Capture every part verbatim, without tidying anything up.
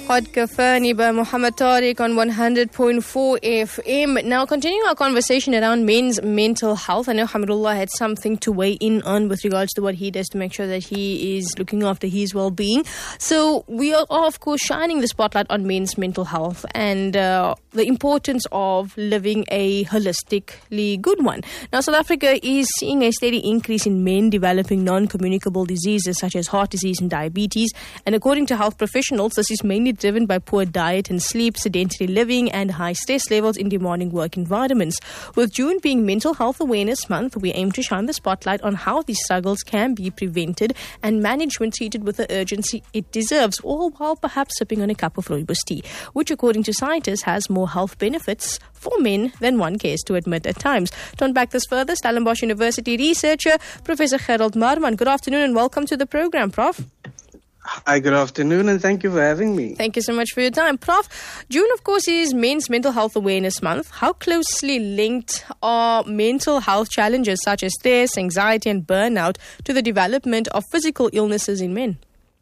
Hod Kafani by Muhammad Tariq on one hundred point four F M. Now, continuing our conversation around men's mental health, I know Hamidullah had something to weigh in on with regards to what he does to make sure that he is looking after his well-being. So we are, of course, shining the spotlight on men's mental health and uh, the importance of living a holistically good one. Now, South Africa is seeing a steady increase in men developing non-communicable diseases such as heart disease and diabetes. And according to health professionals, this is mainly driven by poor diet and sleep, sedentary living, and high stress levels in demanding work environments. With June being Mental Health Awareness Month, we aim to shine the spotlight on how these struggles can be prevented and managed when treated with the urgency it deserves, all while perhaps sipping on a cup of rooibos tea, which, according to scientists, has more health benefits for men than one cares to admit at times. To unpack this further, Stellenbosch University researcher Professor Gerald Marman. Good afternoon and welcome to the program, Professor Hi, good afternoon, and thank you for having me. Thank you so much for your time. Professor June, of course, is Men's Mental Health Awareness Month. How closely linked are mental health challenges such as stress, anxiety, and burnout to the development of physical illnesses in men?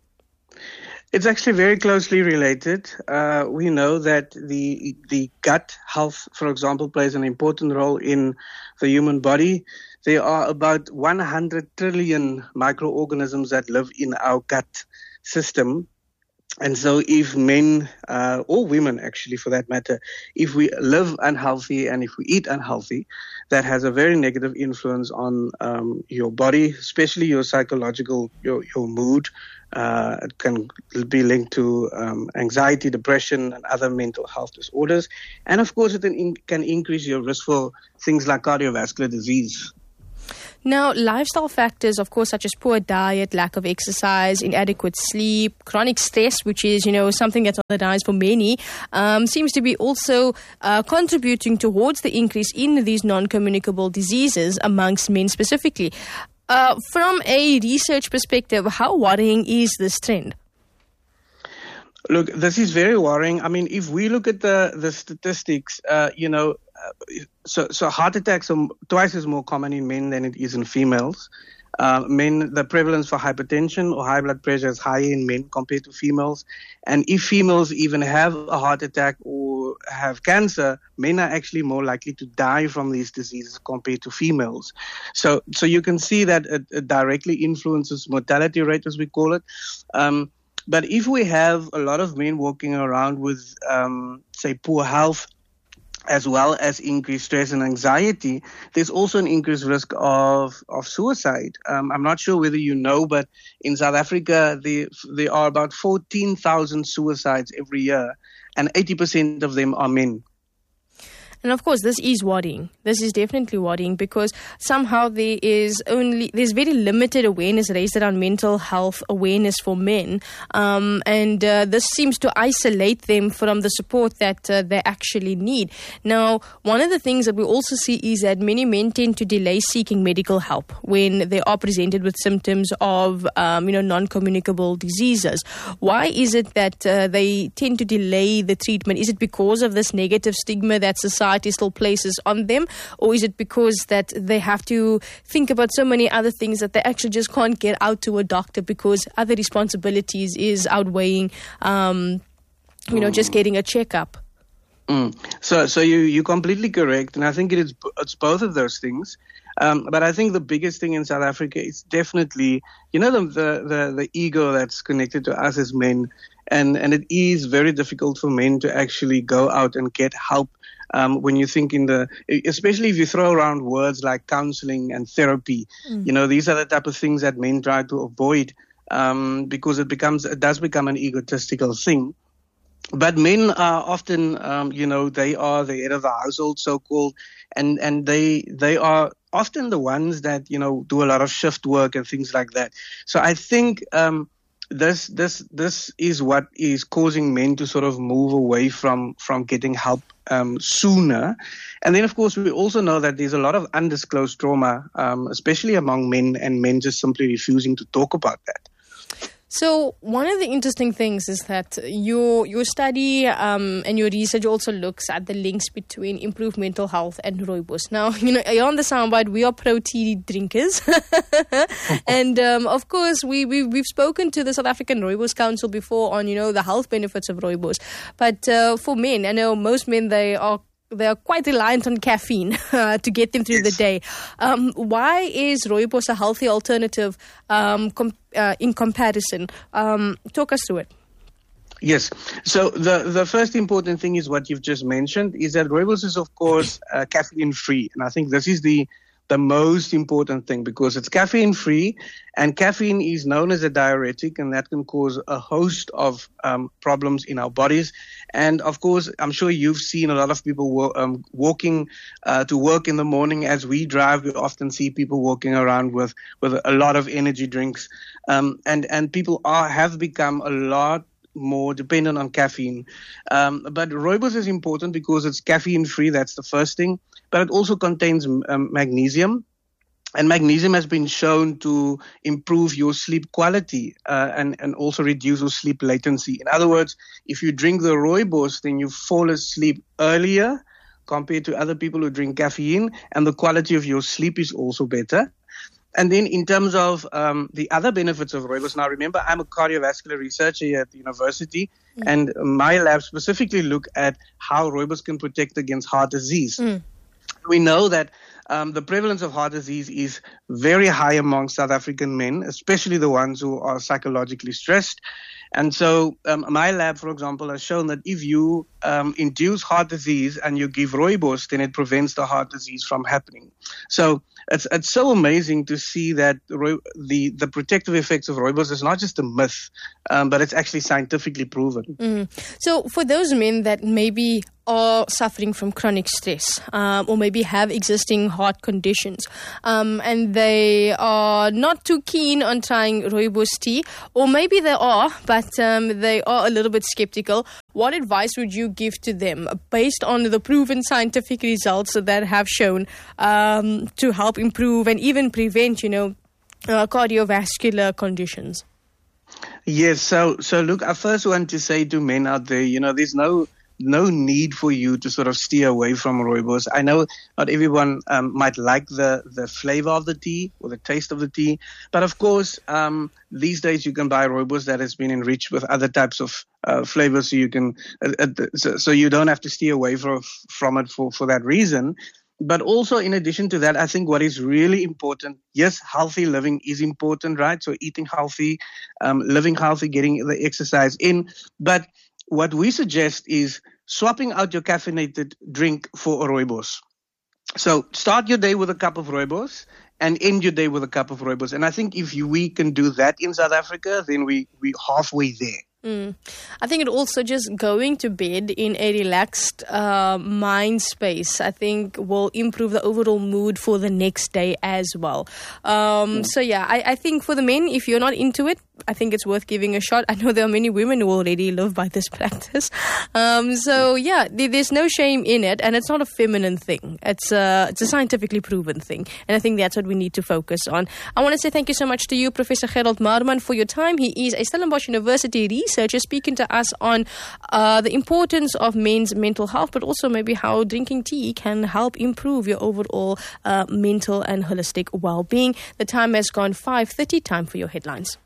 It's actually very closely related. Uh, we know that the the gut health, for example, plays an important role in the human body. There are about one hundred trillion microorganisms that live in our gut system. And so if men, uh, or women actually for that matter, if we live unhealthy and if we eat unhealthy, that has a very negative influence on um, your body, especially your psychological, your, your mood. Uh, it can be linked to um, anxiety, depression, and other mental health disorders. And of course, it in, can increase your risk for things like cardiovascular disease. Now, lifestyle factors, of course, such as poor diet, lack of exercise, inadequate sleep, chronic stress, which is, you know, something that's on the rise for many, um, seems to be also uh, contributing towards the increase in these non-communicable diseases amongst men specifically. Uh, from a research perspective, how worrying is this trend? Look, this is very worrying. I mean, if we look at the, the statistics, uh, you know, uh, so, so heart attacks are twice as more common in men than it is in females. Uh, men, the prevalence for hypertension or high blood pressure is higher in men compared to females. And if females even have a heart attack or have cancer, men are actually more likely to die from these diseases compared to females. So, so you can see that it, it directly influences mortality rate, as we call it. Um, But if we have a lot of men walking around with, um, say, poor health, as well as increased stress and anxiety, there's also an increased risk of, of suicide. Um, I'm not sure whether you know, but in South Africa, there, there are about fourteen thousand suicides every year, and eighty percent of them are men. And of course, this is worrying. This is definitely worrying because somehow there is only, there's very limited awareness raised around mental health awareness for men. Um, and uh, this seems to isolate them from the support that uh, they actually need. Now, one of the things that we also see is that many men tend to delay seeking medical help when they are presented with symptoms of, um, you know, non-communicable diseases. Why is it that uh, they tend to delay the treatment? Is it because of this negative stigma that society still places on them, or is it because that they have to think about so many other things that they actually just can't get out to a doctor because other responsibilities is outweighing, um, you know, just getting a checkup? Mm. So, so you you're completely correct, and I think it is it's both of those things. Um, but I think the biggest thing in South Africa is definitely, you know, the the the, the ego that's connected to us as men, and and it is very difficult for men to actually go out and get help. Um, when you think in the, especially if you throw around words like counseling and therapy, mm. you know, these are the type of things that men try to avoid um, because it becomes, it does become an egotistical thing. But men are often, um, you know, they are the head of the household, so-called, and, and they, they are often the ones that, you know, do a lot of shift work and things like that. So I think, um, This this this is what is causing men to sort of move away from from getting help um, sooner, and then of course we also know that there's a lot of undisclosed trauma, um, especially among men, and men just simply refusing to talk about that. So one of the interesting things is that your your study um, and your research also looks at the links between improved mental health and rooibos. Now, you know, on the soundbite, we are pro-tea drinkers. and um, of course, we, we, we've spoken to the South African Rooibos Council before on, you know, the health benefits of rooibos. But uh, for men, I know most men, they are They are quite reliant on caffeine uh, to get them through the day. Um, why is rooibos a healthy alternative um, com- uh, in comparison? Um, talk us through it. Yes. So the, the first important thing is what you've just mentioned, is that rooibos is, of course, uh, caffeine-free. And I think this is the the most important thing, because it's caffeine-free, and caffeine is known as a diuretic, and that can cause a host of um, problems in our bodies. And of course, I'm sure you've seen a lot of people wo- um, walking uh, to work in the morning. As we drive, we often see people walking around with, with a lot of energy drinks, um, and and people are have become a lot more dependent on caffeine. Um, but rooibos is important because it's caffeine-free. That's the first thing. But it also contains um, magnesium. And magnesium has been shown to improve your sleep quality uh, and, and also reduce your sleep latency. In other words, if you drink the rooibos, then you fall asleep earlier compared to other people who drink caffeine, and the quality of your sleep is also better. And then in terms of um, the other benefits of rooibos, now remember, I'm a cardiovascular researcher here at the university, mm. and my lab specifically look at how rooibos can protect against heart disease. Mm. We know that um, the prevalence of heart disease is very high among South African men, especially the ones who are psychologically stressed. And so um, my lab, for example, has shown that if you um, induce heart disease and you give rooibos, then it prevents the heart disease from happening. So it's it's so amazing to see that ro- the, the protective effects of rooibos is not just a myth, um, but it's actually scientifically proven. Mm. So for those men that maybe are suffering from chronic stress um, or maybe have existing heart conditions um, and they are not too keen on trying rooibos tea, or maybe they are, but um, they are a little bit skeptical, what advice would you give to them based on the proven scientific results that have shown um, to help improve and even prevent, you know, uh, cardiovascular conditions? Yes, so so look, I first want to say to men out there, you know, there's no no need for you to sort of steer away from rooibos. I know not everyone um, might like the, the flavor of the tea or the taste of the tea, but of course, um, these days you can buy rooibos that has been enriched with other types of uh, flavors, so you can uh, uh, so, so you don't have to steer away from from it for, for that reason. But also, in addition to that, I think what is really important, yes, healthy living is important, right? So eating healthy, um, living healthy, getting the exercise in. But what we suggest is swapping out your caffeinated drink for a rooibos. So start your day with a cup of rooibos and end your day with a cup of rooibos. And I think if you, we can do that in South Africa, then we, we're halfway there. Mm. I think it also just going to bed in a relaxed uh, mind space, I think, will improve the overall mood for the next day as well. Um, mm. So yeah, I, I think for the men, if you're not into it, I think it's worth giving a shot. I know there are many women who already live by this practice. Um, so yeah, th- there's no shame in it, and it's not a feminine thing. It's a, it's a scientifically proven thing. And I think that's what we need to focus on. I want to say thank you so much to you, Professor Gerald Marman, for your time. He is a Stellenbosch University researcher speaking to us on uh, the importance of men's mental health, but also maybe how drinking tea can help improve your overall uh, mental and holistic well-being. The time has gone five thirty, time for your headlines.